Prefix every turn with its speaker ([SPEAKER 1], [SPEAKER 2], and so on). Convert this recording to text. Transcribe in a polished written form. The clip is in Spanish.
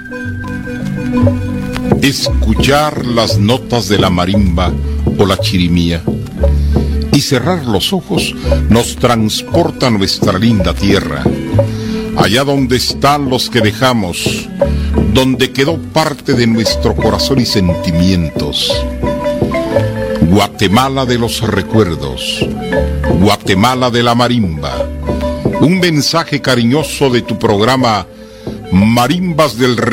[SPEAKER 1] Escuchar las notas de la marimba o la chirimía y cerrar los ojos nos transporta a nuestra linda tierra, allá donde están los que dejamos, donde quedó parte de nuestro corazón y sentimientos. Guatemala de los recuerdos, Guatemala de la marimba. Un mensaje cariñoso de tu programa Marimbas del